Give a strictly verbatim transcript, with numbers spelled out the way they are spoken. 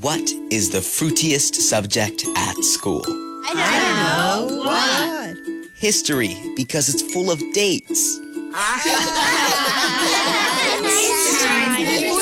What is the fruitiest subject at school? I don't know. What? History, because it's full of dates.